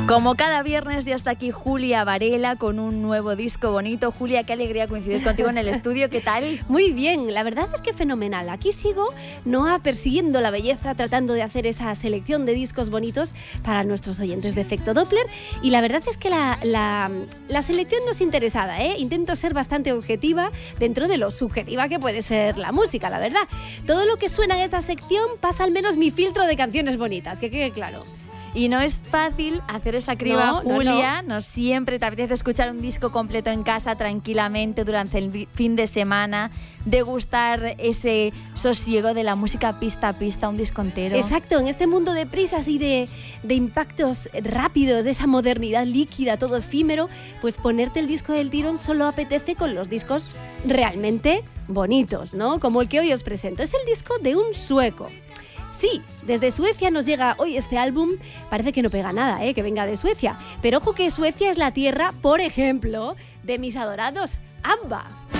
Como cada viernes ya está aquí Julia Varela con un nuevo disco bonito. Julia, qué alegría coincidir contigo en el estudio, ¿qué tal? Muy bien, la verdad es que fenomenal. Aquí sigo, Noa, persiguiendo la belleza, tratando de hacer esa selección de discos bonitos para nuestros oyentes de Efecto Doppler. Y la verdad es que la selección no es interesada, ¿eh? Intento ser bastante objetiva dentro de lo subjetiva que puede ser la música, la verdad. Todo lo que suena en esta sección pasa al menos mi filtro de canciones bonitas, que quede claro. Y no es fácil hacer esa criba, Julia. No siempre te apetece escuchar un disco completo en casa tranquilamente durante el fin de semana, degustar ese sosiego de la música pista a pista, un disco entero. Exacto, en este mundo de prisas y de impactos rápidos, de esa modernidad líquida, todo efímero, pues ponerte el disco del tirón solo apetece con los discos realmente bonitos, ¿no? Como el que hoy os presento. Es el disco de un sueco. Sí, desde Suecia nos llega hoy este álbum. Parece que no pega nada, que venga de Suecia. Pero ojo que Suecia es la tierra, por ejemplo, de mis adorados ABBA.